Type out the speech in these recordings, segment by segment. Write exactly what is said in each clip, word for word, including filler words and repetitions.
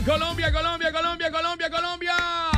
Colombia, Colombia, Colombia, Colombia, Colombia.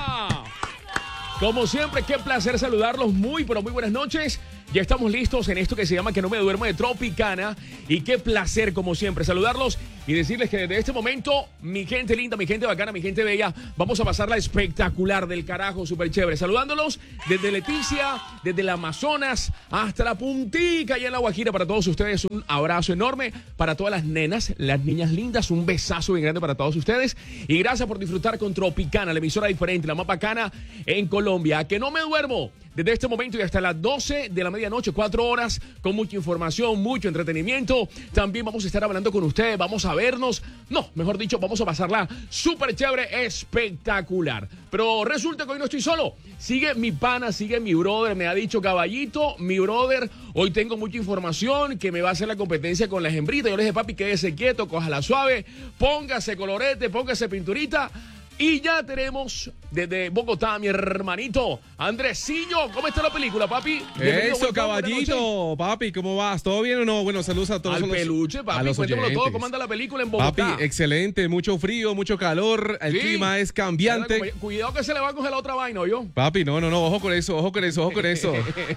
Como siempre, qué placer saludarlos. Muy, pero muy buenas noches. Ya estamos listos en esto que se llama Que no me duermo de Tropicana. Y qué placer, como siempre, saludarlos y decirles que desde este momento, mi gente linda, mi gente bacana, mi gente bella, vamos a pasarla espectacular del carajo, súper chévere. Saludándolos desde Leticia, desde el Amazonas, hasta la puntica allá en La Guajira. Para todos ustedes, un abrazo enorme. Para todas las nenas, las niñas lindas, un besazo bien grande para todos ustedes. Y gracias por disfrutar con Tropicana, la emisora diferente, la más bacana en Colombia. Que no me duermo desde este momento y hasta las doce de la medianoche, cuatro horas, con mucha información, mucho entretenimiento. También vamos a estar hablando con ustedes, vamos a vernos. No, mejor dicho, vamos a pasarla súper chévere, espectacular. Pero resulta que hoy no estoy solo. Sigue mi pana, sigue mi brother. Me ha dicho Caballito, mi brother, hoy tengo mucha información que me va a hacer la competencia con las hembritas. Yo le dije, papi, quédese quieto, cójala suave, póngase colorete, póngase pinturita. Y ya tenemos desde Bogotá, mi hermanito, Andresillo. ¿Cómo está la película, papi? Bienvenido, eso, Caballito, papi, ¿cómo vas? ¿Todo bien o no? Bueno, saludos a todos. Al los, peluche, papi, cuéntamelo todo. ¿Cómo anda la película en Bogotá? Papi, excelente, mucho frío, mucho calor, el sí. clima es cambiante. Cuidado que se le va a coger la otra vaina, ¿oyó? Papi, no, no, no, ojo con eso, ojo con eso, ojo con eso.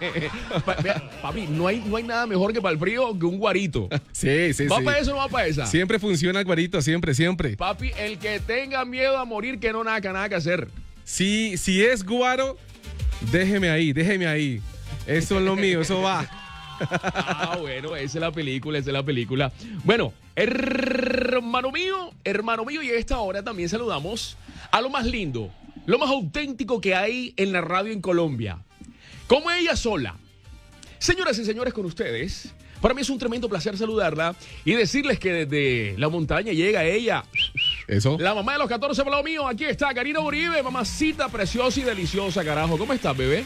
Papi, no hay, no hay nada mejor que para el frío que un guarito. Sí, sí, ¿Va sí. para eso o no va para esa? Siempre funciona el guarito, siempre, siempre. Papi, el que tenga miedo a morir, que no nada, nada que hacer. Si, si es guaro, déjeme ahí, déjeme ahí. Eso es lo mío, eso va. Ah, bueno, esa es la película, esa es la película. Bueno, hermano mío, hermano mío, y a esta hora también saludamos a lo más lindo, lo más auténtico que hay en la radio en Colombia. Como ella sola. Señoras y señores, con ustedes, para mí es un tremendo placer saludarla y decirles que desde la montaña llega ella. Eso. La mamá de los catorce, por lado mío, aquí está, Karina Uribe, mamacita preciosa y deliciosa, carajo. ¿Cómo estás, bebé?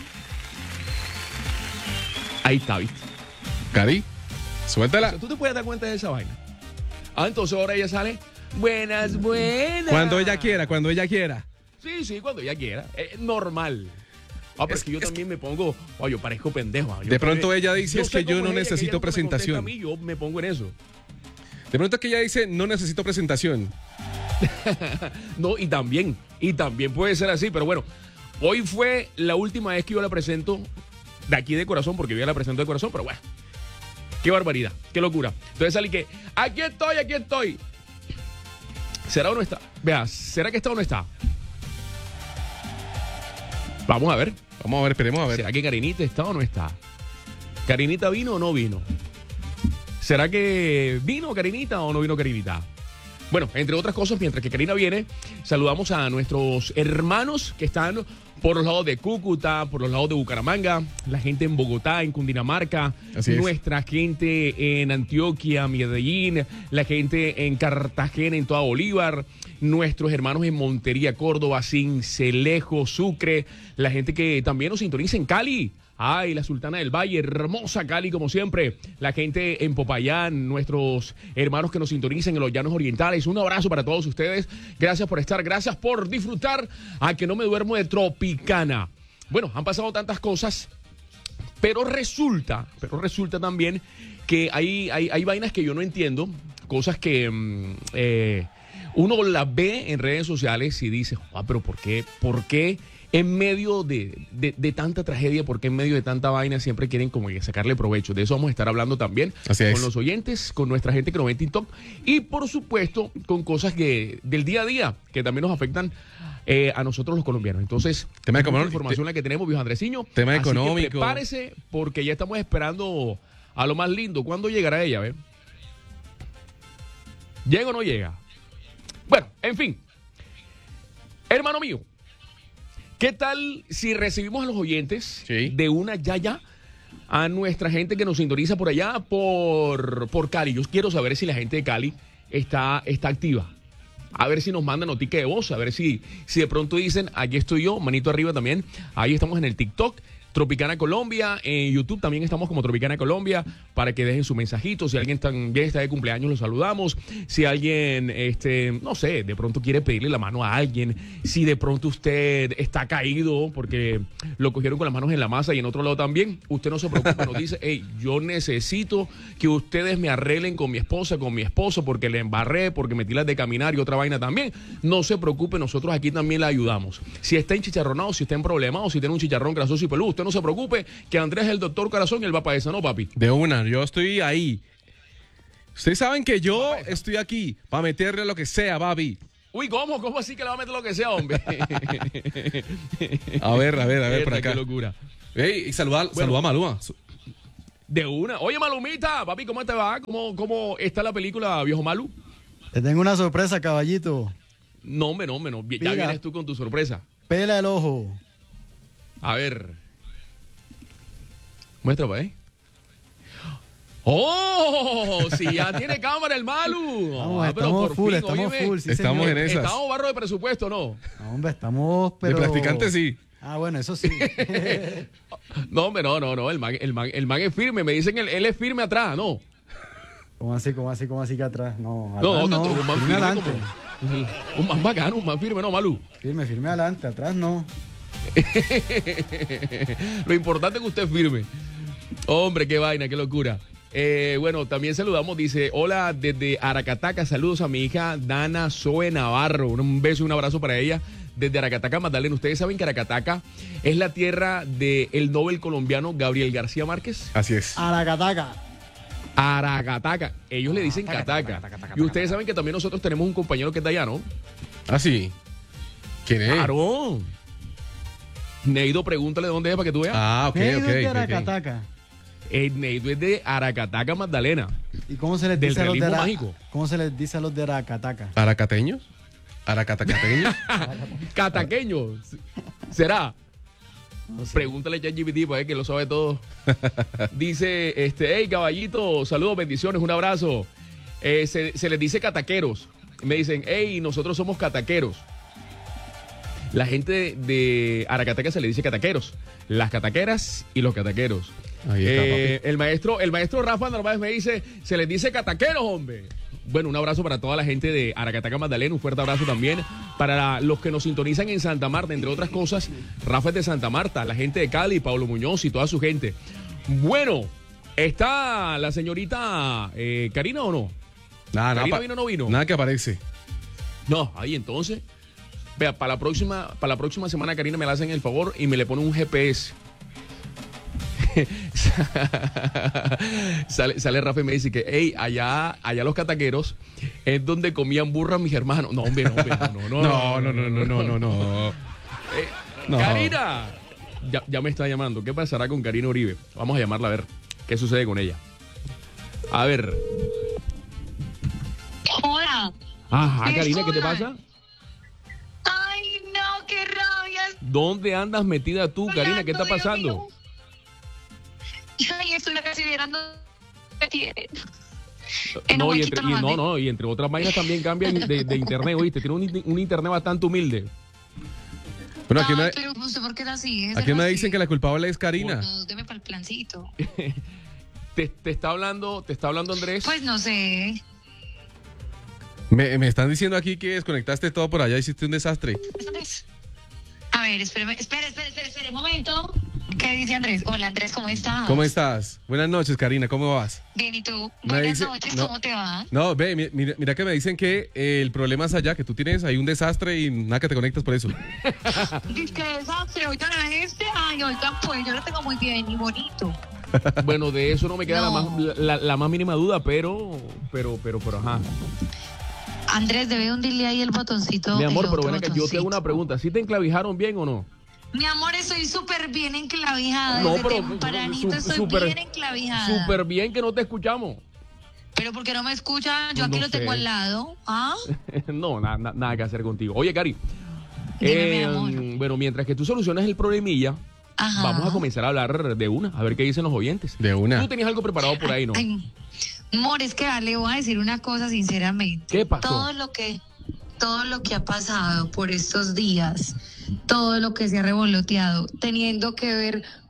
Ahí está, ¿viste? Cari, suéltala. O sea, ¿tú te puedes dar cuenta de esa vaina? Ah, entonces ahora ella sale, buenas, buenas. Cuando ella quiera, cuando ella quiera. Sí, sí, cuando ella quiera. Es normal. Ah, pero es que yo también me pongo, oh, yo parezco pendejo. Yo de pronto parezco, ella dice, es que yo no necesito presentación. A mí, yo me pongo en eso. De pronto que ella dice, no necesito presentación. No, y también, y también puede ser así, pero bueno, hoy fue la última vez que yo la presento de aquí de corazón, porque yo ya la presento de corazón, pero bueno, qué barbaridad, qué locura. Entonces salí que, aquí estoy, aquí estoy. ¿Será o no está? Vea, ¿será que está o no está? Vamos a ver. Vamos a ver, esperemos a ver. ¿Será que Karinita está o no está? ¿Karinita vino o no vino? ¿Será que vino Karinita o no vino Karinita? Bueno, entre otras cosas, mientras que Karina viene, saludamos a nuestros hermanos que están por los lados de Cúcuta, por los lados de Bucaramanga, la gente en Bogotá, en Cundinamarca, nuestra gente en Antioquia, Medellín, la gente en Cartagena, en toda Bolívar, nuestros hermanos en Montería, Córdoba, Sincelejo, Sucre, la gente que también nos sintoniza en Cali. Ay, la Sultana del Valle, hermosa Cali como siempre. La gente en Popayán, nuestros hermanos que nos sintonizan en los Llanos Orientales. Un abrazo para todos ustedes. Gracias por estar, gracias por disfrutar a Que no me duermo de Tropicana. Bueno, han pasado tantas cosas, pero resulta, pero resulta también que hay, hay, hay vainas que yo no entiendo, cosas que mm, eh, uno las ve en redes sociales y dice, ah, pero ¿por qué? ¿Por qué? En medio de, de, de tanta tragedia, porque en medio de tanta vaina siempre quieren como que sacarle provecho. De eso vamos a estar hablando también con los oyentes, con nuestra gente que nos ve en TikTok y por supuesto con cosas que del día a día que también nos afectan eh, a nosotros los colombianos. Entonces, tema económico, información te, la que tenemos, viejo Andresiño. Tema así económico. Que prepárese porque ya estamos esperando a lo más lindo. ¿Cuándo llegará ella? ¿Ve? ¿Llega o no llega? Bueno, en fin. Hermano mío, ¿qué tal si recibimos a los oyentes sí. de una ya ya a nuestra gente que nos sintoniza por allá por, por Cali? Yo quiero saber si la gente de Cali está, está activa. A ver si nos mandan notica de voz, a ver si, si de pronto dicen, aquí estoy yo, manito arriba también. Ahí estamos en el TikTok. Tropicana Colombia. En YouTube también estamos como Tropicana Colombia para que dejen su mensajito. Si alguien también está de cumpleaños, lo saludamos. Si alguien, este, no sé, de pronto quiere pedirle la mano a alguien. Si de pronto usted está caído porque lo cogieron con las manos en la masa y en otro lado también, usted no se preocupe, nos dice, hey, yo necesito que ustedes me arreglen con mi esposa, con mi esposo, porque le embarré, porque metí las de caminar y otra vaina también. No se preocupe, nosotros aquí también le ayudamos. Si está enchicharronado, si está en problemado, si tiene un chicharrón grasoso y peludo, usted no se preocupe, que Andrés es el doctor corazón y él va para esa, ¿no, papi? De una, yo estoy ahí. Ustedes saben que yo estoy aquí para meterle a lo que sea, papi. Uy, ¿cómo? ¿Cómo así que le va a meter lo que sea, hombre? A ver, a ver, a ver, por acá. Qué locura. Ey, y saluda, Bueno. saluda a Maluma. De una. Oye, Malumita, papi, ¿cómo te va? ¿Cómo, cómo está la película, viejo Malu? Te tengo una sorpresa, caballito. No, hombre, no, hombre, no. Ya Mira. vienes tú con tu sorpresa. Pela el ojo. A ver. Muestra, pa' ahí. ¡Oh! Si ya tiene cámara el Malu. Vamos, Ah, pero estamos por full, fin, estamos óyeme. full. Sí, Estamos señor. en esas. Estamos barro de presupuesto, ¿no? No, hombre, estamos, pero... De practicante sí. Ah, bueno, eso sí. No, hombre, no, no, no. El man, el man, el man es firme. Me dicen que él, él es firme atrás, ¿no? ¿Cómo así, cómo así, cómo así que atrás? No, No, atrás no, no, un man firme firme adelante. como- Un man bacano, un man firme, ¿no, Malu? Firme, firme adelante, atrás no. Lo importante es que usted es firme. Hombre, qué vaina, qué locura. Eh, bueno, también saludamos, dice, hola desde Aracataca, saludos a mi hija Dana Zoe Navarro. Un beso y un abrazo para ella desde Aracataca, Magdalena. Ustedes saben que Aracataca es la tierra del Nobel colombiano Gabriel García Márquez. Así es. Aracataca. Aracataca, ellos le dicen Cataca. Y ustedes saben que también nosotros tenemos un compañero que es de allá, ¿no? Ah, sí. ¿Quién es? Claro. Neido, pregúntale dónde es para que tú veas. Ah, ok, Neido ok. es de ok, ok. Aracataca. El Neido es de Aracataca, Magdalena. ¿Y cómo se les Del dice a los de realismo Ara- mágico. ¿Cómo se les dice a los de Aracataca? ¿Aracateños? ¿Aracatacateños? Cataqueño. ¿Será? No sé. Pregúntale a ChatGPT para ver que lo sabe todo. Dice, este, hey, caballito, saludos, bendiciones, un abrazo. Eh, se, se les dice cataqueros. Me dicen, hey, nosotros somos cataqueros. La gente de, de Aracataca se le dice cataqueros. Las cataqueras y los cataqueros. Ahí está, Eh, el maestro, el maestro Rafa Narváez me dice, se les dice cataqueros, hombre. Bueno, un abrazo para toda la gente de Aracataca, Magdalena, un fuerte abrazo también para los que nos sintonizan en Santa Marta, entre otras cosas. Rafa es de Santa Marta, la gente de Cali, Pablo Muñoz y toda su gente. Bueno, ¿está la señorita eh, Karina o no? Nada, nada. ¿Karina pa- vino o no vino? Nada que aparece. No, ahí entonces. Vea, para la próxima, para la próxima semana Karina me la hacen el favor y me le pone un G P S. sale, sale Rafa y me dice que, hey, allá, allá los cataqueros es donde comían burras mis hermanos. No, hombre, no, hombre, no, no, No, no, no, no, no, no, no. Eh, No. Karina, ya, ya me está llamando. ¿Qué pasará con Karina Uribe? Vamos a llamarla a ver qué sucede con ella. A ver. Hola. Ajá, ¿Me Karina, ¿qué te escuchan? pasa? Ay, no, qué rabia. ¿Dónde andas metida tú, Karina? ¿Qué está Hablando de pasando? lo mío. Ay, estoy acá considerando que tiene. En No un y, huequito entre, y, nomás, no, ¿ve? no, y entre otras vainas también cambian de, de internet, ¿oíste? Tiene un, in- un internet bastante humilde. Bueno, aquí Ay, me, pero usted por qué es así. aquí me dicen que la culpable es Karina. No, deme para el plancito. Te, te está hablando, te está hablando Andrés. Pues no sé. Me, me están diciendo aquí que desconectaste todo por allá, hiciste un desastre. A ver, espéreme, espere, espere, espere, espere, un momento. ¿Qué dice Andrés? Hola, Andrés, ¿cómo estás? ¿Cómo estás? Buenas noches, Karina, ¿cómo vas? Bien, ¿y tú? Me Buenas dice- noches, no. ¿cómo te va? No, ve, mi- mira, mira que me dicen que eh, el problema es allá, que tú tienes ahí un desastre y nada que te conectas por eso. Dice que desastre, ahorita no es este. Ay, oigan, pues yo lo tengo muy bien y bonito. Bueno, de eso no me queda No. La, más, la, la más mínima duda, pero, pero, pero, pero, ajá. Andrés, debe hundirle ahí el botoncito. Mi amor, el pero otro ven acá, yo te hago una botoncito. pregunta. ¿Sí te enclavijaron bien o no? Mi amor, estoy súper bien enclavijada. No, Desde pero- tempranito su- estoy súper- bien enclavijada. Súper bien que no te escuchamos. Pero ¿por qué no me escucha? Yo No aquí lo sé. tengo al lado. ¿Ah? No, na- na- nada que hacer contigo. Oye, Cari. Dime, mi eh, amor. bueno, mientras que tú solucionas el problemilla, Ajá. vamos a comenzar a hablar de una, a ver qué dicen los oyentes. De una. Tú tenías algo preparado por ahí, ¿no? Ay, amor, es que le voy a decir una cosa sinceramente. ¿Qué pasó? Todo lo que, todo lo que ha pasado por estos días, todo lo que se ha revoloteado, teniendo que ver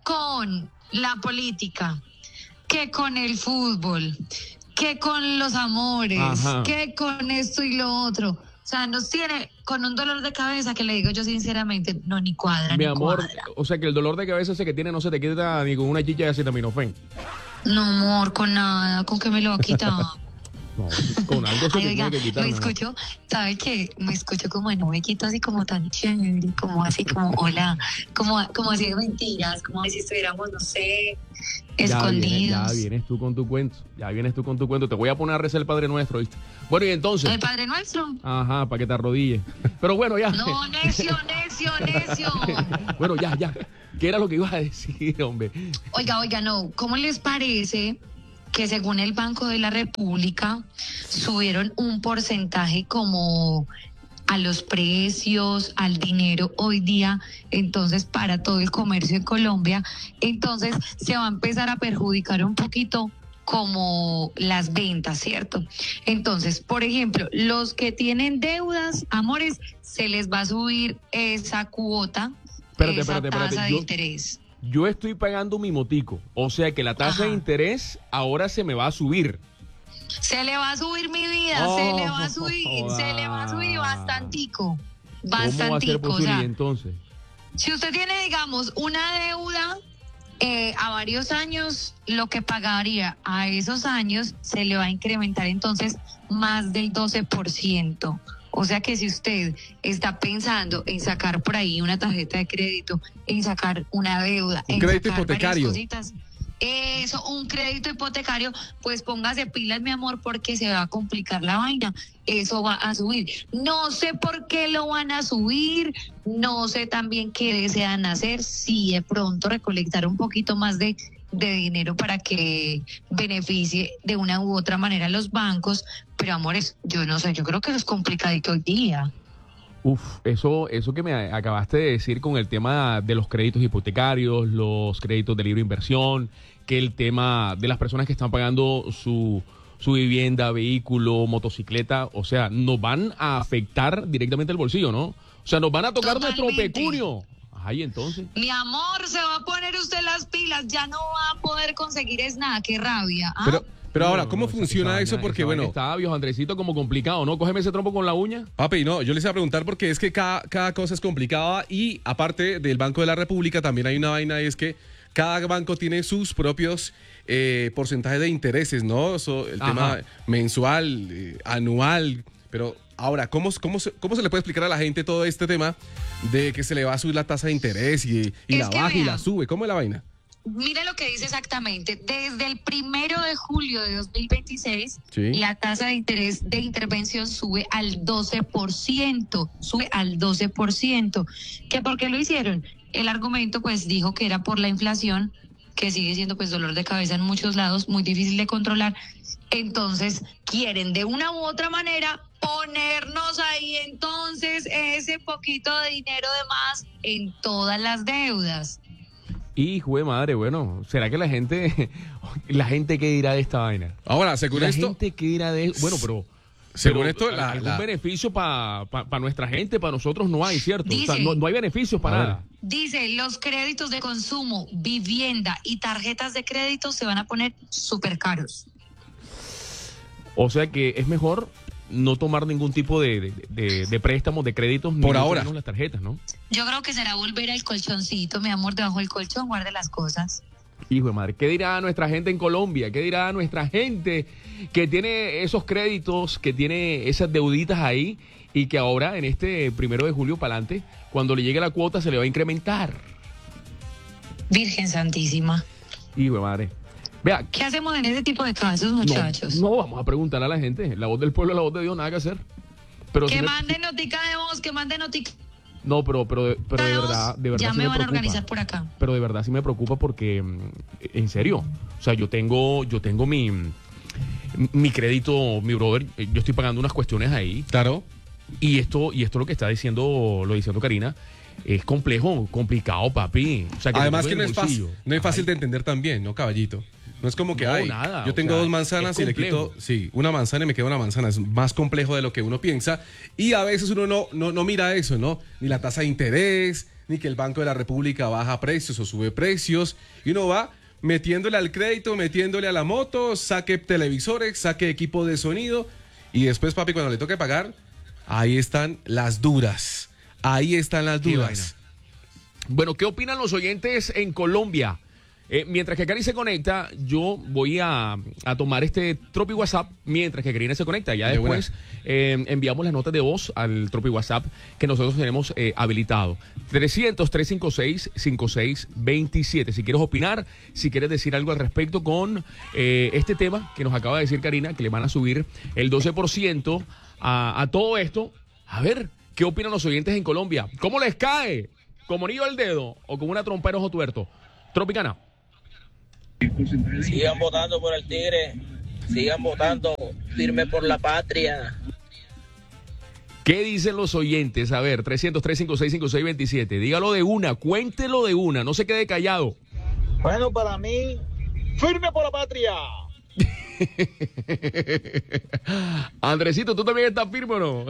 con la política, que con el fútbol, que con los amores, Ajá. que con esto y lo otro. O sea, nos tiene con un dolor de cabeza que le digo yo sinceramente, no, ni cuadra, Mi ni amor, cuadra. o sea que el dolor de cabeza ese que tiene no se te quita ni con una chicha de acetaminofén. No, amor, con nada, con que me lo va a quitar. No, con algo se Ay, te oiga, tiene que quitar. me mi amor. escucho, ¿sabe qué? Me escucho como en un huequito así como tan chévere, como así como hola, como, como así de mentiras, como si estuviéramos, no sé, Ya vienes, escondidos. ya vienes tú con tu cuento. Ya vienes tú con tu cuento. Te voy a poner a rezar el Padre Nuestro, ¿viste? Bueno, y entonces. El Padre Nuestro. Ajá, para que te arrodilles. Pero bueno, ya. No, necio, necio, necio. Bueno, ya, ya. ¿Qué era lo que ibas a decir, hombre? Oiga, oiga, no, ¿cómo les parece que según el Banco de la República subieron un porcentaje como a los precios, al dinero hoy día, entonces para todo el comercio en Colombia, entonces se va a empezar a perjudicar un poquito como las ventas, ¿cierto? Entonces, por ejemplo, los que tienen deudas, amores, se les va a subir esa cuota, Espérate, esa espérate, espérate. tasa de Yo- interés. Yo estoy pagando mi motico. O sea que la tasa Ajá. de interés ahora se me va a subir. Se le va a subir mi vida, Oh, se le va a subir, se le va a subir bastantico, ¿Cómo va a ser bastantico. O posible sea, entonces? si usted tiene, digamos, una deuda eh, a varios años, lo que pagaría a esos años se le va a incrementar entonces más del doce por ciento. O sea que si usted está pensando en sacar por ahí una tarjeta de crédito, en sacar una deuda, Un en crédito sacar varias hipotecario. cositas, eso, un crédito hipotecario, pues póngase pilas, mi amor, porque se va a complicar la vaina. Eso va a subir. No sé por qué lo van a subir, no sé también qué desean hacer, si de pronto recolectar un poquito más de, de dinero para que beneficie de una u otra manera a los bancos, pero amores, yo no sé, yo creo que es complicadito hoy día. Uf, eso, eso que me acabaste de decir con el tema de los créditos hipotecarios, los créditos de libre inversión, que el tema de las personas que están pagando su, su vivienda, vehículo, motocicleta, o sea, nos van a afectar directamente el bolsillo, ¿no? O sea, nos van a tocar nuestro Totalmente. pecunio. Ay, entonces. Mi amor, se va a poner usted las pilas, ya no va a poder conseguir es nada, qué rabia. ¿ah? Pero, pero ahora, No, ¿cómo no, esa- funciona esa eso? vaina- Porque, esa vaina bueno, está, viejo Andresito, como complicado, ¿no? Cógeme ese trompo con la uña. papi, no, yo les iba a preguntar porque es que cada, cada cosa es complicada y aparte del Banco de la República también hay una vaina y es que cada banco tiene sus propios eh, porcentajes de intereses, ¿no? Eso, el Ajá. tema mensual, eh, anual, pero ahora, ¿cómo, cómo, se, ¿cómo se le puede explicar a la gente todo este tema de que se le va a subir la tasa de interés y, y Es la que baja y vea. la sube? ¿Cómo es la vaina? Mire lo que dice exactamente. Desde el primero de julio de dos mil veintiséis, Sí. la tasa de interés de intervención sube al doce por ciento. Sube al doce por ciento. ¿Qué por qué lo hicieron? El argumento, pues, dijo que era por la inflación, que sigue siendo, pues, dolor de cabeza en muchos lados, muy difícil de controlar. Entonces, quieren de una u otra manera ponernos ahí entonces ese poquito de dinero de más en todas las deudas. Hijo de madre, bueno, ¿será que la gente, la gente qué dirá de esta vaina? Ahora, según La esto, gente que dirá de, bueno, pero según pero esto, la- algún la- beneficio para pa, pa nuestra gente, para nosotros no hay, ¿cierto? O sea, Dice- no, no hay beneficios para A ver. nada. Dice, los créditos de consumo, vivienda y tarjetas de crédito se van a poner súper caros. O sea que es mejor no tomar ningún tipo de, de, de- de préstamos, de créditos, ni Por mucho ahora. menos las tarjetas, ¿no? Yo creo que será volver al colchoncito, mi amor, debajo del colchón, guarde las cosas. Hijo de madre, ¿qué dirá nuestra gente en Colombia? ¿Qué dirá nuestra gente que tiene esos créditos, que tiene esas deuditas ahí y que ahora en este primero de julio para adelante, cuando le llegue la cuota se le va a incrementar? Virgen Santísima. Hijo de madre. Vea, ¿Qué hacemos en ese tipo de casos, no, muchachos? no vamos a preguntar a la gente. La voz del pueblo, la voz de Dios, nada que hacer. Pero sí que me- manden notica de voz, que manden notica no, pero, pero, de- pero de de voz. verdad, de verdad Ya sí me van a preocupa. organizar por acá. Pero de verdad sí me preocupa porque, mm, en serio, o sea, yo tengo, yo tengo mi, mi crédito, mi brother, eh, yo estoy pagando unas cuestiones ahí claro, y esto, y esto lo que está diciendo, lo diciendo Karina, es complejo, complicado, papi. O sea, que además te que no toque es el fácil, bolsillo. no es fácil Ay, de entender también, ¿no, caballito? No es como que No, hay. nada, Yo o tengo sea, dos manzanas es y le complejo. quito, sí, una manzana y me queda una manzana. Es más complejo de lo que uno piensa. Y a veces uno no, no, no mira eso, ¿no? Ni la tasa de interés, ni que el Banco de la República baja precios o sube precios. Y uno va metiéndole al crédito, metiéndole a la moto, saque televisores, saque equipo de sonido. Y después, papi, cuando le toque pagar, ahí están las duras. Ahí están las duras. Bueno, ¿qué opinan los oyentes en Colombia? Eh, mientras que Cari se conecta, yo voy a, a tomar este Tropi WhatsApp mientras que Karina se conecta. Ya De después eh, enviamos las notas de voz al Tropi WhatsApp que nosotros tenemos eh, habilitado. trescientos, trescientos cincuenta y seis, cincuenta y seis veintisiete. Si quieres opinar, si quieres decir algo al respecto con eh, este tema que nos acaba de decir Karina, que le van a subir el doce por ciento a, a todo esto. A ver, ¿qué opinan los oyentes en Colombia? ¿Cómo les cae? ¿Como anillo al dedo o como una trompa de ojo tuerto? Tropicana. Sigan votando por el Tigre, sigan votando firme por la patria. ¿Qué dicen los oyentes? A ver, trescientos, trescientos cincuenta y seis, cincuenta y seis veintisiete. Dígalo de una, cuéntelo de una, no se quede callado. Bueno, para mí, firme por la patria. Andresito, ¿tú también estás firme o no?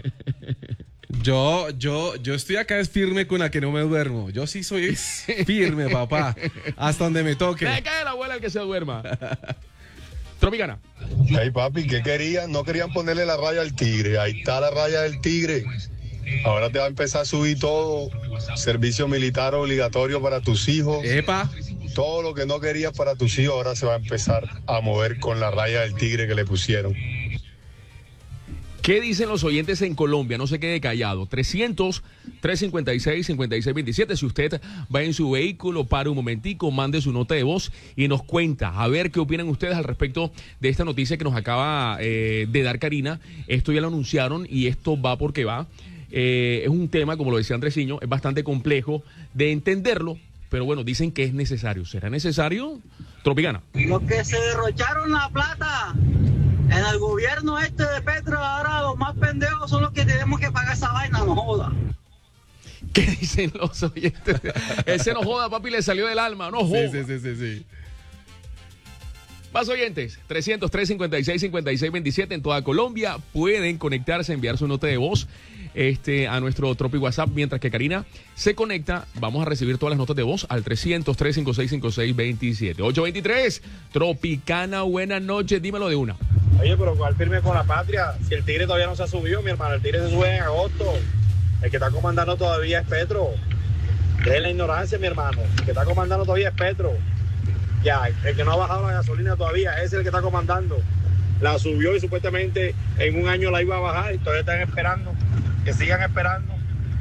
Yo, yo, yo estoy acá es firme con la que no me duermo. Yo sí soy firme, papá. Hasta donde me toque. Me cae la abuela el que se duerma. Tropicana. Hey papi, ¿qué querían? No querían ponerle la raya al tigre. Ahí está la raya del tigre. Ahora te va a empezar a subir todo. Servicio militar obligatorio para tus hijos. Epa. Todo lo que no querías para tus hijos ahora se va a empezar a mover con la raya del tigre que le pusieron. ¿Qué dicen los oyentes en Colombia? No se quede callado. trescientos, trescientos cincuenta y seis, cincuenta y seis veintisiete. Si usted va en su vehículo, pare un momentico, mande su nota de voz y nos cuenta. A ver qué opinan ustedes al respecto de esta noticia que nos acaba eh, de dar Karina. Esto ya lo anunciaron y esto va porque va. Eh, es un tema, como lo decía Andresiño, es bastante complejo de entenderlo, pero bueno, dicen que es necesario. ¿Será necesario? Tropicana. Los que se derrocharon la plata en el gobierno este de Petro, ahora los más pendejos son los que tenemos que pagar esa vaina, no joda. ¿Qué dicen los oyentes? Ese no joda, papi, le salió del alma, no joda. Sí, sí, sí, sí, sí. Más oyentes, trescientos, trescientos cincuenta y seis, cincuenta y seis veintisiete en toda Colombia. Pueden conectarse, enviar su nota de voz este, a nuestro Tropi WhatsApp. Mientras que Karina se conecta, vamos a recibir todas las notas de voz al trescientos, trescientos cincuenta y seis, cincuenta y seis veintisiete. ocho veintitrés, Tropicana, buenas noches, dímelo de una. Oye, pero ¿cuál firme con la patria? Si el Tigre todavía no se ha subido, mi hermano, el Tigre se sube en agosto. El que está comandando todavía es Petro. Es la ignorancia, mi hermano. El que está comandando todavía es Petro. Ya, el que no ha bajado la gasolina todavía, ese es el que está comandando. La subió y supuestamente en un año la iba a bajar y todavía están esperando. Que sigan esperando.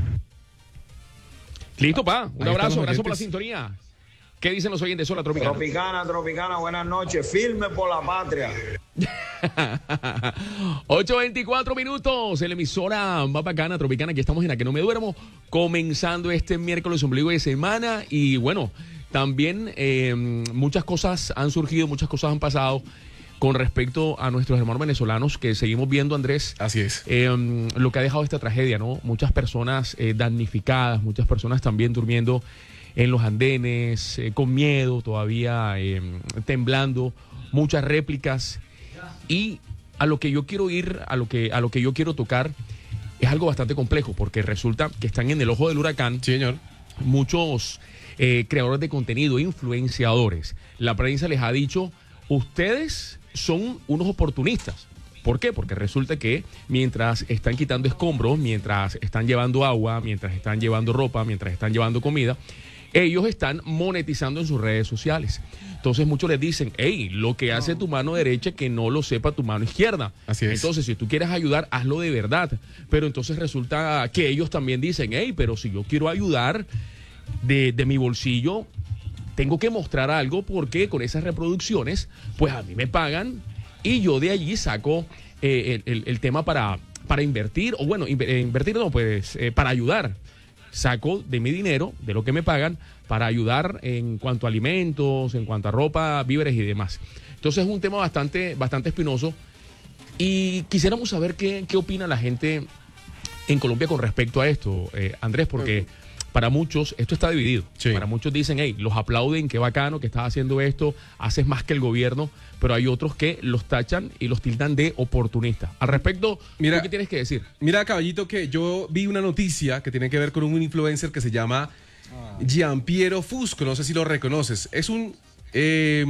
Listo, pa. Un Ahí abrazo, están los gracias por la oyentes. sintonía. ¿Qué dicen los oyentes? Hola, Tropicana. Tropicana, Tropicana, buenas noches, firme por la patria. ocho veinticuatro minutos, en la emisora más bacana, Tropicana, aquí estamos en La Que No Me Duermo, comenzando este miércoles ombligo de semana y bueno, también eh, muchas cosas han surgido, muchas cosas han pasado con respecto a nuestros hermanos venezolanos que seguimos viendo, Andrés. Así es. Eh, lo que ha dejado esta tragedia, ¿no? Muchas personas eh, damnificadas, muchas personas también durmiendo en los andenes, eh, con miedo, todavía eh, temblando, muchas réplicas. Y a lo que yo quiero ir, a lo que, a lo que yo quiero tocar, es algo bastante complejo, porque resulta que están en el ojo del huracán Sí, señor. muchos eh, creadores de contenido, influenciadores. La prensa les ha dicho, ustedes son unos oportunistas. ¿Por qué? Porque resulta que mientras están quitando escombros, mientras están llevando agua, mientras están llevando ropa, mientras están llevando comida, ellos están monetizando en sus redes sociales. Entonces muchos les dicen, hey, lo que hace tu mano derecha que no lo sepa tu mano izquierda. Así es. Entonces, si tú quieres ayudar, hazlo de verdad. Pero entonces resulta que ellos también dicen, hey, pero si yo quiero ayudar de, de mi bolsillo, tengo que mostrar algo porque con esas reproducciones, pues a mí me pagan y yo de allí saco eh, el, el, el tema para, para invertir, o bueno, invertir no, pues eh, para ayudar. Saco de mi dinero, de lo que me pagan, para ayudar en cuanto a alimentos, en cuanto a ropa, víveres y demás. Entonces es un tema bastante, bastante espinoso y quisiéramos saber qué, qué opina la gente en Colombia con respecto a esto, eh, Andrés, porque para muchos esto está dividido. Sí. Para muchos dicen, hey, los aplauden, qué bacano que estás haciendo esto, haces más que el gobierno, pero hay otros que los tachan y los tildan de oportunistas. Al respecto, Mira, ¿tú qué tienes que decir? Mira, caballito, que yo vi una noticia que tiene que ver con un influencer que se llama Gianpiero Fusco, no sé si lo reconoces. Es un eh,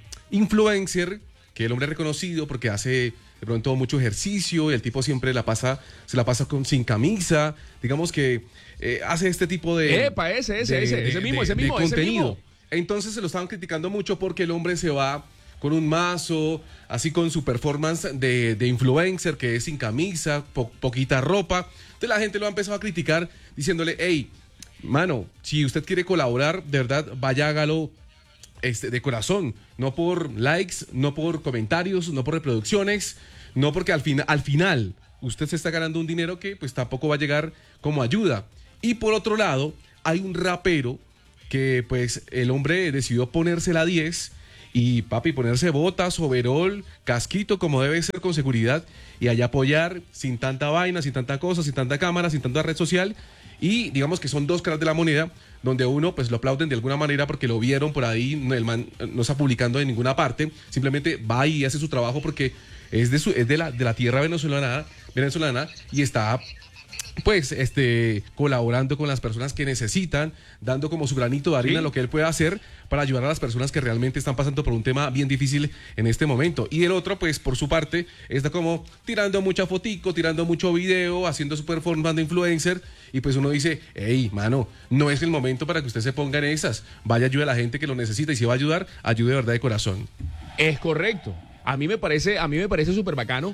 influencer que el hombre es reconocido porque hace de pronto mucho ejercicio y el tipo siempre la pasa, se la pasa con, sin camisa, digamos que eh, hace este tipo de... Epa, ese, ese, ese, ese mismo, ese mismo, de ese contenido. mismo. Entonces se lo estaban criticando mucho porque el hombre se va con un mazo, así con su performance de, de influencer, que es sin camisa, po, poquita ropa. Entonces la gente lo ha empezado a criticar diciéndole, hey, mano, si usted quiere colaborar, de verdad, vaya, hágalo este, de corazón, no por likes, no por comentarios, no por reproducciones, no porque al, fin, al final usted se está ganando un dinero que pues tampoco va a llegar como ayuda. Y por otro lado, hay un rapero que pues el hombre decidió ponerse la diez y papi, ponerse botas, overol, casquito como debe ser con seguridad y allá apoyar sin tanta vaina, sin tanta cosa, sin tanta cámara, sin tanta red social. Y digamos que son dos caras de la moneda donde uno pues lo aplauden de alguna manera porque lo vieron por ahí, el man no está publicando en ninguna parte, simplemente va y hace su trabajo porque es de, su, es de, la, de la tierra venezolana, venezolana y está pues este colaborando con las personas que necesitan, dando como su granito de arena, ¿sí?, lo que él puede hacer para ayudar a las personas que realmente están pasando por un tema bien difícil en este momento. Y el otro, pues por su parte, está como tirando mucha fotico, tirando mucho video, haciendo su performance de influencer, y pues uno dice, hey, mano, no es el momento para que usted se ponga en esas, vaya, ayude a la gente que lo necesita, y si va a ayudar, ayude de verdad de corazón. Es correcto. A mí me parece, a mí me parece súper bacano.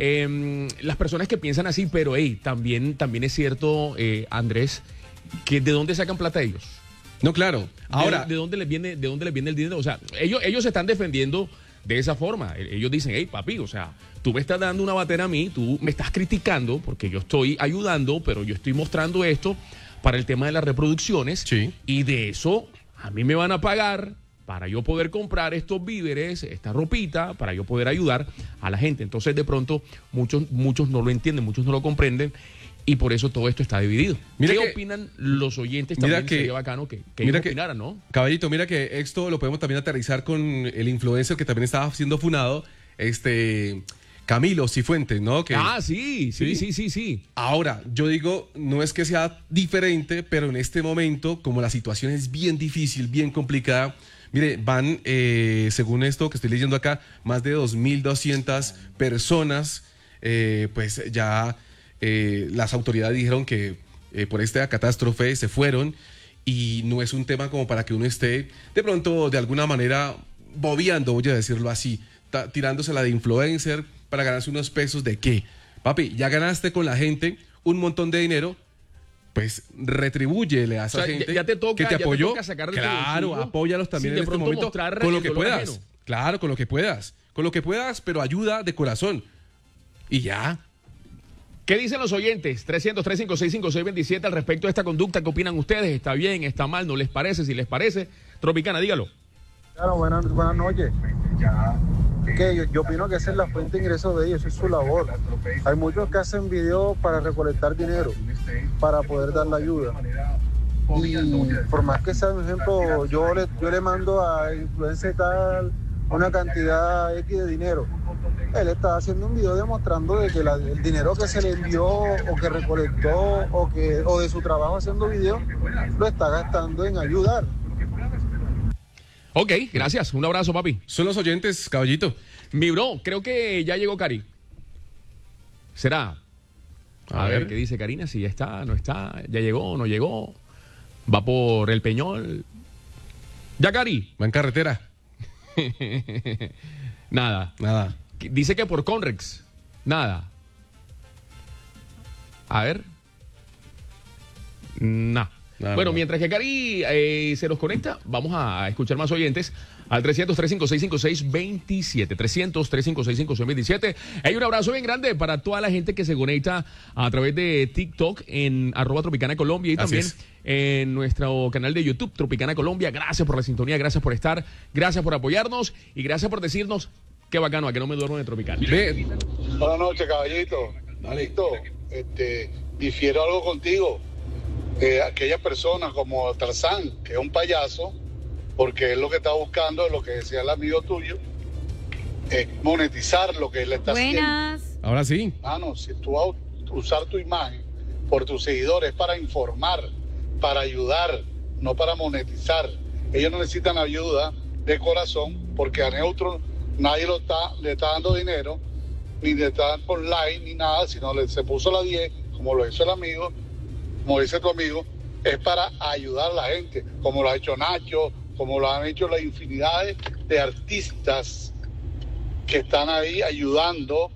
Eh, las personas que piensan así, pero hey, también, también es cierto, eh, Andrés, que ¿de dónde sacan plata ellos? No, claro. Ahora, ¿De, de dónde les viene, de dónde les viene el dinero? O sea, ellos, ellos se están defendiendo de esa forma. Ellos dicen, hey, papi, o sea, tú me estás dando una batera a mí, tú me estás criticando porque yo estoy ayudando, pero yo estoy mostrando esto para el tema de las reproducciones. Sí. Y de eso a mí me van a pagar para yo poder comprar estos víveres, esta ropita, para yo poder ayudar a la gente. Entonces, de pronto, muchos, muchos no lo entienden, muchos no lo comprenden, y por eso todo esto está dividido. Mira ¿Qué que, opinan los oyentes? Mira También que, sería bacano que, que mira ellos que, opinaran, ¿no? Caballito, mira que esto lo podemos también aterrizar con el influencer que también estaba siendo funado, este... Camilo Cifuentes, ¿no? Que, ah, sí, sí, sí, sí, sí. Ahora, yo digo, no es que sea diferente, pero en este momento, como la situación es bien difícil, bien complicada, mire, van, eh, según esto que estoy leyendo acá, más de dos mil doscientas personas, eh, pues ya eh, las autoridades dijeron que eh, por esta catástrofe se fueron, y no es un tema como para que uno esté de pronto de alguna manera bobeando, voy a decirlo así, tirándose la de influencer para ganarse unos pesos. ¿De qué? Papi, ya ganaste con la gente un montón de dinero, pues retribúyele a esa, o sea, gente ya te toca, que te apoyó. Te toca claro, apóyalos también en este momento con lo que puedas. Ajeno. Claro, con lo que puedas. Con lo que puedas, pero ayuda de corazón. Y ya. ¿Qué dicen los oyentes? trescientos, trescientos cincuenta y seis, cincuenta y seis veintisiete al respecto de esta conducta. ¿Qué opinan ustedes? ¿Está bien? ¿Está mal? ¿No les parece? Si les parece, Tropicana, dígalo. Claro, buenas, buenas noches. Que yo, yo opino que esa es la fuente de ingresos de ellos, esa es su labor. Hay muchos que hacen videos para recolectar dinero, para poder dar la ayuda. Y por más que sea, por ejemplo, yo le, yo le mando a influencer tal una cantidad X de dinero. Él está haciendo un video demostrando de que la, el dinero que se le envió o que recolectó o, que, o de su trabajo haciendo videos lo está gastando en ayudar. Ok, gracias. Un abrazo, papi. Son los oyentes, caballito. Mi bro, creo que ya llegó Cari. ¿Será? A, a ver. ver qué dice Karina, si ya está, no está, ya llegó, no llegó. Va por el Peñol. ¿Ya, Cari? Va en carretera. Nada. Nada. Dice que por Conrex. Nada. A ver. Nah. Nada, bueno, nada. Mientras que Cari eh, se nos conecta, vamos a escuchar más oyentes al trescientos, trescientos cincuenta y seis, cincuenta y seis veintisiete. trescientos, trescientos cincuenta y seis, cincuenta y seis veintisiete. Hay un abrazo bien grande para toda la gente que se conecta a través de TikTok en arroba Tropicana Colombia y Así también es. en nuestro canal de YouTube, Tropicana Colombia. Gracias por la sintonía, gracias por estar, gracias por apoyarnos y gracias por decirnos qué bacano, a que no me duermo de Tropicana. Ve. Buenas noches, caballito. Listo. Este, difiero algo contigo. eh, aquella persona como Tarzán, que es un payaso, porque él lo que está buscando es lo que decía el amigo tuyo, es monetizar lo que él está Buenas. haciendo. Ahora sí. Ah, no, si tú vas a usar tu imagen por tus seguidores para informar, para ayudar, no para monetizar. Ellos no necesitan ayuda de corazón porque a Neutro nadie lo está, le está dando dinero, ni le está dando por like, ni nada, sino le, se puso la diez, como lo hizo el amigo, como dice tu amigo, es para ayudar a la gente, como lo ha hecho Nacho, como lo han hecho las infinidades de artistas que están ahí ayudando,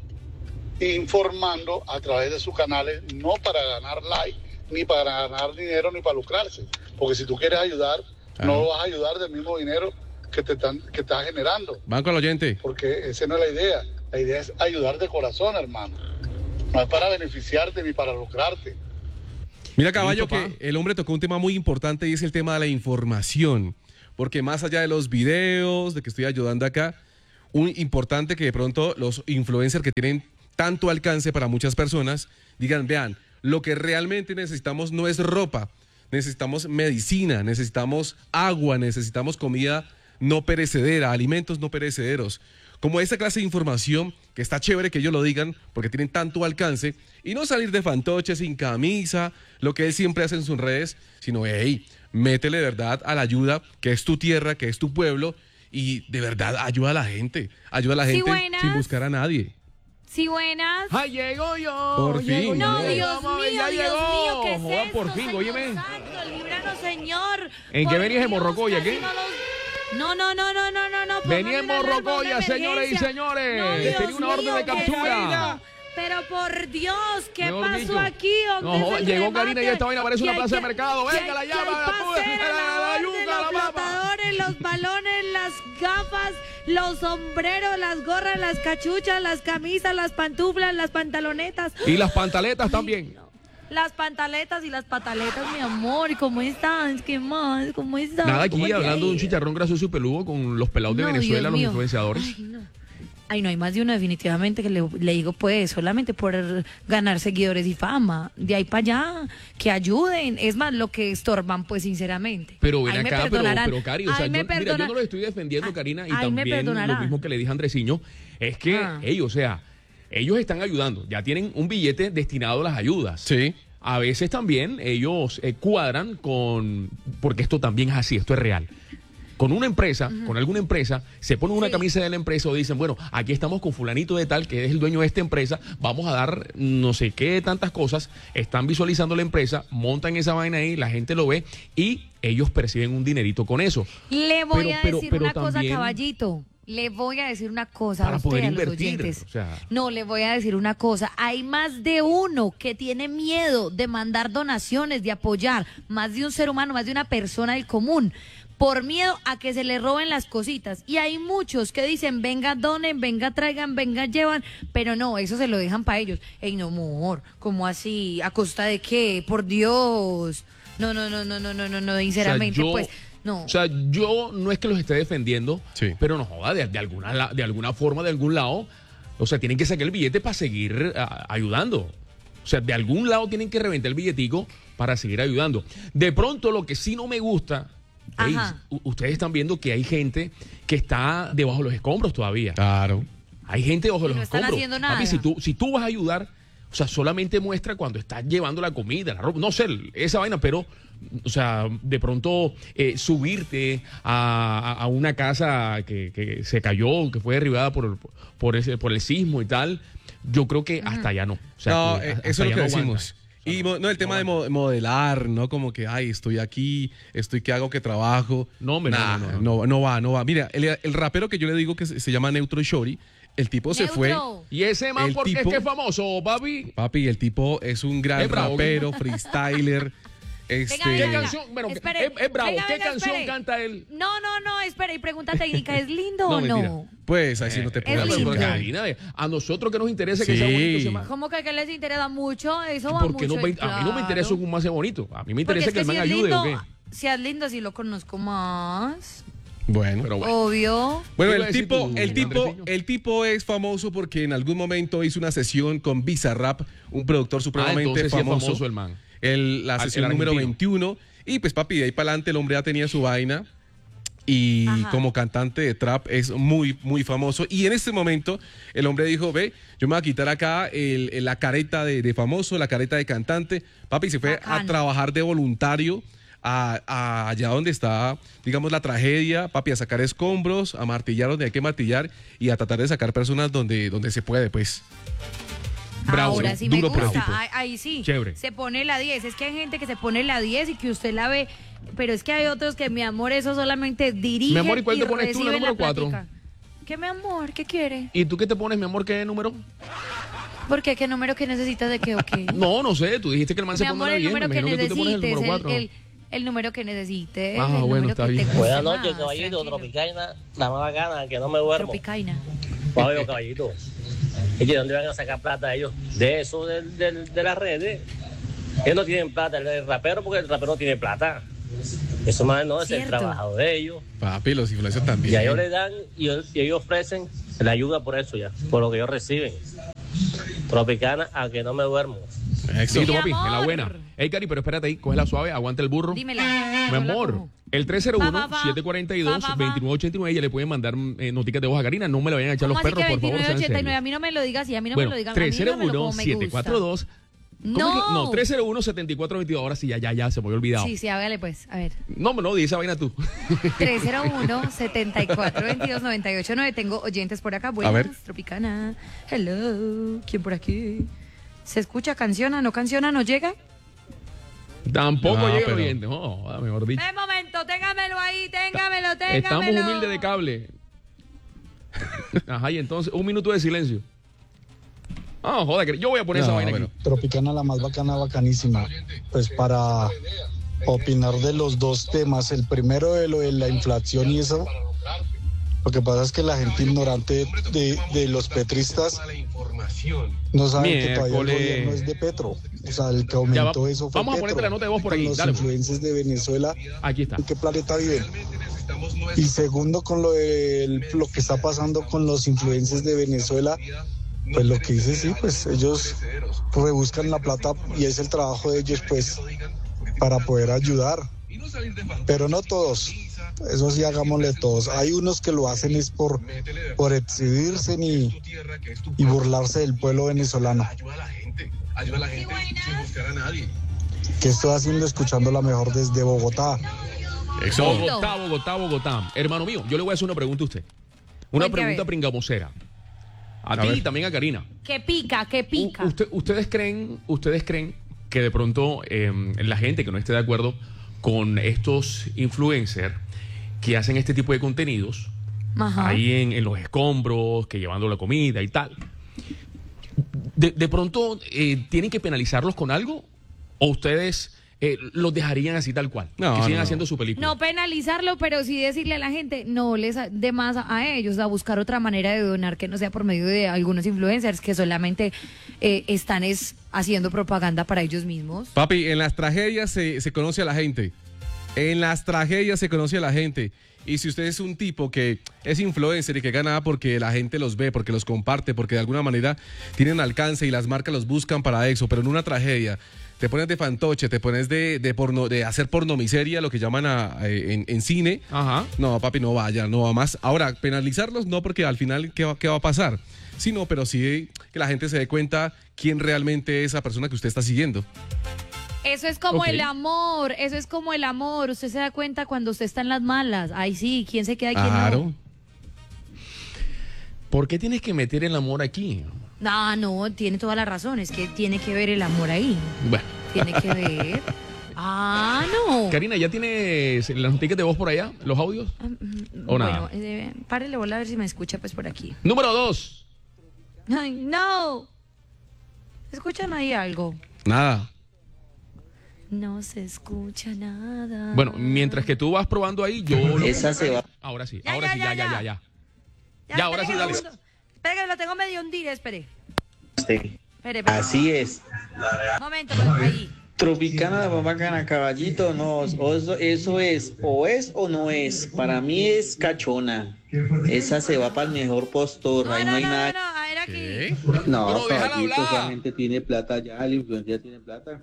informando a través de sus canales, no para ganar like, ni para ganar dinero, ni para lucrarse. Porque si tú quieres ayudar, Ajá. no vas a ayudar del mismo dinero que te están, que estás generando. Van con el oyente. Porque esa no es la idea. La idea es ayudar de corazón, hermano. No es para beneficiarte ni para lucrarte. Mira, Caballo, Listo, pa. que el hombre tocó un tema muy importante y es el tema de la información. Porque más allá de los videos, de que estoy ayudando acá, un importante que de pronto los influencers que tienen tanto alcance para muchas personas digan, vean, lo que realmente necesitamos no es ropa, necesitamos medicina, necesitamos agua, necesitamos comida no perecedera, alimentos no perecederos. Como esa clase de información que está chévere que ellos lo digan porque tienen tanto alcance y no salir de fantoche sin camisa, lo que él siempre hace en sus redes, sino, hey, métele de verdad a la ayuda, que es tu tierra, que es tu pueblo y de verdad ayuda a la gente, ayuda a la Sí, gente buenas. sin buscar a nadie. Sí, buenas. ¡Ay, llegó yo! Por llegó fin. yo. No, Dios Dios Vamos a ver, mío, ya Dios llegó. mío, ¿qué es Joda, esto, por fin, Señor óyeme. Santo, líbranos, Señor. ¿En Por qué venías, en Dios, Morrocoya, casi qué? no los- No, no, no, no, no, no, no. Venía en póngame una alarma, Morrocoya, una señores y emergencia. señores. No, Tenía Dios una orden mío, de ¿qué es captura. esto? Pero por Dios, ¿qué Mejor pasó dicho. aquí? ¿Dónde No, es joda, el llegó remate? Karina y esta vaina parece Que una hay plaza de que- mercado. que Venga, la hay- que llama, hay la pude, pastel, la- la- la orden, yuca, la los papa. flotadores, los balones, las gafas, los sombreros, las gorras, las cachuchas, las camisas, las pantuflas, las pantalonetas. Y las pantaletas también. Las pantaletas y las pataletas, mi amor. ¿Y cómo estás? ¿Qué más? ¿Cómo estás? Nada ¿Cómo aquí te ha hablando de un ido? chicharrón grasoso y peludo con los pelados de No, Venezuela, Dios los mío. influenciadores. Ay, no. Ay, no hay más de uno definitivamente que le, le digo, pues, solamente por ganar seguidores y fama. De ahí para allá, que ayuden. Es más, lo que estorban, pues, sinceramente. Pero ven Ahí me acá, pero, perdonarán. pero Cari, o sea, Ahí yo, me mira, yo perdona- no lo estoy defendiendo, Ah, Karina, y ahí me también lo perdonarán. mismo que le dije a Andresiño, es que Ah. ellos, o sea, ellos están ayudando, ya tienen un billete destinado a las ayudas. Sí. A veces también ellos eh, cuadran con, porque esto también es así, esto es real. Con una empresa, con alguna empresa, se ponen una Sí. camisa de la empresa o dicen, bueno, aquí estamos con fulanito de tal, que es el dueño de esta empresa, vamos a dar no sé qué tantas cosas, están visualizando la empresa, montan esa vaina ahí, la gente lo ve y ellos perciben un dinerito con eso. Le voy Pero- a pero- decir pero una cosa, también- caballito. Le voy a decir una cosa Para a usted, poder a los invertir, oyentes. o sea. No, le voy a decir una cosa. Hay más de uno que tiene miedo de mandar donaciones, de apoyar. Más de un ser humano, más de una persona del común. Por miedo a que se le roben las cositas. Y hay muchos que dicen, venga, donen, venga, traigan, venga, llevan. Pero no, eso se lo dejan para ellos. Ey, no, amor, ¿cómo así? ¿A costa de qué? Por Dios. No, no, no, no, no, no, no, no, sinceramente, yo- pues, no. O sea, yo no es que los esté defendiendo, Sí. pero no joda, de, de alguna, la- de alguna forma, de algún lado, o sea, tienen que sacar el billete para seguir ah, ayudando. O sea, de algún lado tienen que reventar el billetico para seguir ayudando. De pronto, lo que sí no me gusta, ey, Ajá. u- ustedes están viendo que hay gente que está debajo de los escombros todavía. Claro. Hay gente debajo de Y los no están escombros. haciendo nada. Papi, si tú, si tú vas a ayudar, o sea, solamente muestra cuando estás llevando la comida, la ropa, no sé, esa vaina, pero, o sea, de pronto eh, subirte a, a- a una casa que, que se cayó, que fue derribada por, por, ese, por el sismo y tal, yo creo que hasta allá no. O sea, no, que eh, hasta eso es lo allá que no aguanta. decimos. Y mo- no, el tema de mo- modelar, ¿no? Como que, ay, estoy aquí, estoy que hago, que trabajo. No, hombre, no, Nah, no, no. no, no va, no va. Mira, el, el rapero que yo le digo que se, se llama Neutro Shorty, el tipo se fue. Neutro. Y ese man, El ¿por qué tipo- es que es famoso, papi? Papi, el tipo es un gran Es bravo, rapero, freestyler. Este, Venga, ¿Qué venga. canción? Bueno, Espere. es, es bravo. Venga, ¿Qué venga, canción espere. canta él? No, no, no, espera, y pregunta técnica, ¿es lindo No, o mentira. no? Pues ahí sí no te Eh, puedo es pero, lindo. pero, explicar. Karina, eh, a nosotros que nos interesa que Sí. sea bonito ese man. ¿Cómo que, que les interesa mucho? Eso va ¿Por qué mucho. no y me- a mí no me interesa claro. un man sea bonito. A mí me Porque interesa es que el man si es ayude lindo, o qué. Si es lindo, si lo conozco más. Bueno. Pero bueno. Obvio. Bueno, ¿Qué iba el a decir tipo, tú, el tipo, Andresiño? el tipo es famoso porque en algún momento hizo una sesión con Bizarrap, un productor Ah, supremamente entonces sí es famoso. famoso el man. el, la Al- sesión el número argentino. veintiuno. Y pues papi, de ahí para adelante el hombre ya tenía su vaina. Y Ajá. como cantante de trap es muy, muy famoso. Y en este momento el hombre dijo, ve, yo me voy a quitar acá el- el- la careta de, de famoso, la careta de cantante. Papi, se fue a Bacano. trabajar de voluntario a, a allá donde está, digamos, la tragedia. Papi, a sacar escombros, a martillar donde hay que martillar y a tratar de sacar personas donde, donde se puede, pues. Bravo, Ahora sí me duro por el gusta. tipo. Ahí, ahí sí. Chévere. Se pone la diez. Es que hay gente que se pone la diez y que usted la ve. Pero es que hay otros que, mi amor, eso solamente dirige. Mi amor, ¿y cuál te pones tú, la reciben número cuatro? plática. ¿Qué, mi amor? ¿Qué quiere? ¿Y tú qué te pones, mi amor? ¿Qué número? ¿Por qué? ¿Qué número que necesitas de qué o qué? No, no sé. Tú dijiste que el man se Mi pone amor, la el diez. número Me que imagino que tú te pones el necesites. número El, cuatro. el, el número que necesites. Ah, el bueno, número está que bien. te guste Buenas noches, más, caballito, tranquilo. Tropicana, la más bacana, que no me duermo. Tropicaina. Oye, caballito, ¿y de dónde van a sacar plata ellos? De eso, de, de, de las redes. Ellos no tienen plata, el, el rapero, porque el rapero no tiene plata. Eso más no es el Cierto. trabajo de ellos. Papi, los influencers también. Y a ellos le dan y, y ellos ofrecen la ayuda por eso ya, por lo que ellos reciben. Tropicana, a que no me duermo. Éxito, Mi papi, en la amor. buena. Ey, Cari, pero espérate ahí, coge la suave, aguanta el burro. Dímela. Mi Yo la amor, cojo. el tres cero Va, uno, va, va. siete cuatro dos, Va, va, va. dos nueve ocho nueve, ya le pueden mandar eh, noticas de voz a Karina. No me la vayan a echar los ¿Cómo así perros, que por favor, sean veintinueve ochenta y nueve? serios. A mí no me lo digas y a mí no Bueno, me lo digan. tres cero a mí dígamelo uno, como me siete gusta. cuatro dos. ¿Cómo No. es que- No, tres cero uno, siete cuatro dos dos. Ahora sí, ya, ya, ya, se me había olvidado. Sí, sí, hágale pues. A ver. No, no, di esa vaina tú. tres cero uno, siete cuatro dos dos, nueve ocho nueve. Tengo oyentes por acá. Buenas, ver. Tropicana. Hello. ¿Quién por aquí? ¿Se escucha? ¿Canciona? ¿No canciona? ¿No llega? Tampoco No, llega el pero- oyente. Oh, ah, mejor dicho. Un momento, téngamelo ahí, téngamelo, téngamelo. Estamos humildes de cable. Ajá, y entonces, un minuto de silencio. Ah, joder, que yo voy a poner esa No, vaina bueno. aquí. Tropicana, la más bacana, bacanísima. Pues para opinar de los dos temas, el primero de lo de la inflación y eso, lo que pasa es que la gente ignorante de, de los petristas no saben que todavía el Miércoles. gobierno es de Petro. O sea, el que Ya va- aumentó eso fue vamos a Petro. ponerte la nota de voz por Con aquí, los dale. influencers de Venezuela, Aquí está. ¿en qué planeta viven? Y segundo, con lo, de, lo que está pasando con los influencers de Venezuela, pues lo que dice, sí, pues ellos rebuscan la plata y es el trabajo de ellos, pues, para poder ayudar. Pero no todos, eso sí, hagámosle todos. Hay unos que lo hacen es por, por exhibirse y, y burlarse del pueblo venezolano. ¿Qué estoy haciendo? Escuchando la mejor desde Bogotá. Eso. Bogotá, Bogotá, Bogotá. Hermano mío, yo le voy a hacer una pregunta a usted. Una Cuente, a pregunta ver. pringamosera. A, A ti ver. y también a Karina. Que pica, que pica. U- usted- ustedes creen, ustedes creen que de pronto eh, la gente que no esté de acuerdo con estos influencers que hacen este tipo de contenidos Ajá. ahí en, en los escombros, que llevando la comida y tal, de, de pronto eh, tienen que penalizarlos con algo o ustedes eh, los dejarían así tal cual, No, que no, sigan no. haciendo su película. No penalizarlo, pero sí decirle a la gente, no les a- de más a, a ellos, a buscar otra manera de donar que no sea por medio de algunos influencers que solamente eh, están es, haciendo propaganda para ellos mismos. Papi, en las tragedias se, se conoce a la gente. En las tragedias se conoce a la gente. Y si usted es un tipo que es influencer y que gana porque la gente los ve, porque los comparte, porque de alguna manera tienen alcance y las marcas los buscan para eso, pero en una tragedia te pones de fantoche, te pones de, de, porno, de hacer pornomiseria, lo que llaman a- a- en, en cine. Ajá. No, papi, no vaya, no va más. Ahora, penalizarlos no, porque al final, ¿qué va, qué va a pasar? Sí, no, pero sí que la gente se dé cuenta quién realmente es esa persona que usted está siguiendo. Eso es como Ok. el amor, eso es como el amor. Usted se da cuenta cuando usted está en las malas. Ay, sí, ¿quién se queda y quién Claro. no? ¿Por qué tienes que meter el amor aquí? No, no, tiene toda la razón. Es que tiene que ver el amor ahí. Bueno. Tiene que ver. Ah, no. Karina, ¿ya tienes las noticias de voz por allá? ¿Los audios? Ah, mm, ¿O bueno, nada? eh, párele bola a ver si me escucha pues por aquí. Número dos. Ay, no. ¿Escuchan ahí algo? Nada. No se escucha nada. Bueno, mientras que tú vas probando ahí, yo... lo- Esa se va. Ahora sí, Ya, ahora ya, sí, ya, ya, ya, ya. ya, ya. Ya, ahora sí, espere dale. un segundo. Espere que lo tengo medio hundido, espere. Sí. Espere, espere. Así es. Un momento, pues, ahí. Tropicana, la más bacana, caballito, no, o eso, eso es, o es o no es, para mí es cachona, esa se va para el mejor postor, No, ahí no, no hay no, no, nada, no, a ver aquí. ¿Qué? no, Pero déjala caballito, hablar. solamente tiene plata ya, el influencia tiene plata,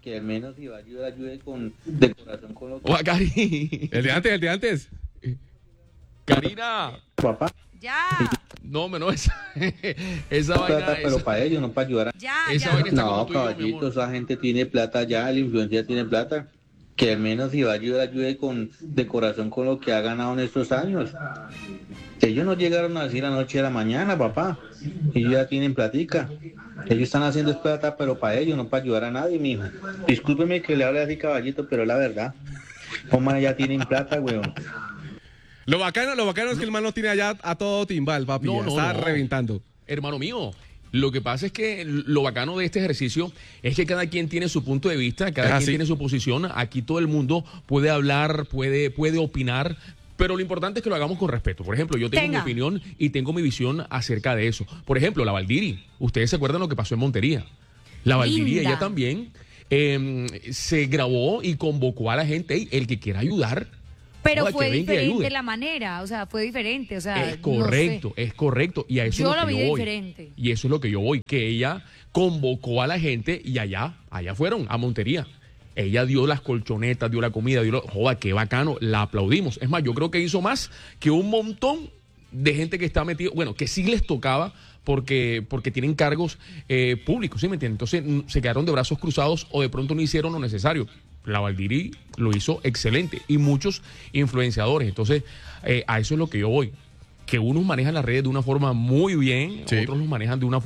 que al menos si va a ayudar, ayude con, de corazón con lo que... Oa, Cari. El de antes, el de antes. Karina. Papá. Ya, No, menos esa, esa vaina. Plata, pero esa- para ellos, no para ayudar a... ya, Esa ya. vaina está como No, tú y yo, mi caballito, amor. esa gente tiene plata ya, el influencia tiene plata. Que al menos si va a ayudar, ayude con, de corazón con lo que ha ganado en estos años. Ellos no llegaron a decir la noche a la mañana, papá. Ellos ya tienen platica. Ellos están haciendo es plata, pero para ellos, no para ayudar a nadie, mijo. Discúlpeme que le hable así, caballito, pero es la verdad. Hombre, ya tienen plata, weón. Lo bacano, lo bacano es que el man lo tiene allá a todo timbal, papi. No, ya no, está no. reventando. Hermano mío, lo que pasa es que lo bacano de este ejercicio es que cada quien tiene su punto de vista, cada Ah, quien sí. tiene su posición. Aquí todo el mundo puede hablar, puede, puede opinar, pero lo importante es que lo hagamos con respeto. Por ejemplo, yo tengo Tenga. mi opinión y tengo mi visión acerca de eso. Por ejemplo, la Valdiri. Ustedes se acuerdan lo que pasó en Montería. La Valdiri, Linda. ella también eh, se grabó y convocó a la gente. "Ey, el que quiera ayudar. Pero joda, fue que venga y diferente ayude". la manera, o sea, fue diferente, o sea, Es correcto, no sé. es correcto. Y a eso Yo es lo lo que vi yo voy. diferente. Y eso es lo que yo voy, que ella convocó a la gente y allá, allá fueron, a Montería. Ella dio las colchonetas, dio la comida, dio lo, joda, qué bacano, la aplaudimos. Es más, yo creo que hizo más que un montón de gente que está metido, bueno, que sí les tocaba porque, porque tienen cargos eh, públicos, ¿sí me entienden? Entonces mm, se quedaron de brazos cruzados o de pronto no hicieron lo necesario. La Valdiri lo hizo excelente y muchos influenciadores. Entonces, eh, a eso es lo que yo voy. Que unos manejan las redes de una forma muy bien, Sí. otros los manejan de una forma